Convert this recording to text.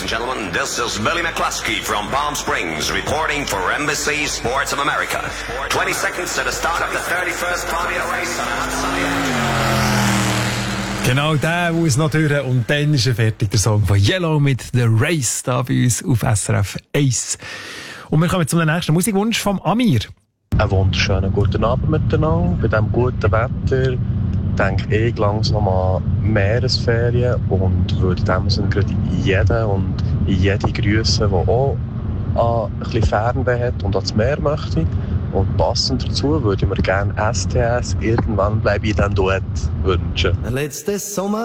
and gentlemen, this is Billy McCluskey from Palm Springs reporting for Embassy Sports of America. 20 seconds to the start of the 31st Formula Race on a hot sunny afternoon. Genau, der muss noch durch und dann ist er fertig, der Song von Yellow mit The Race, da bei uns auf SRF 1. Und wir kommen zum nächsten Musikwunsch vom Amir. Einen wunderschönen guten Abend miteinander. Bei diesem guten Wetter denke ich langsam an Meeresferien und würde in dem Sinne gerade jeden und jede grüßen, der auch ein bisschen Fernweh hat und ans Meer möchte. Und passend dazu würde ich mir gerne STS «Irgendwann bleibe ich dann Duett» wünschen. Letztes Sommer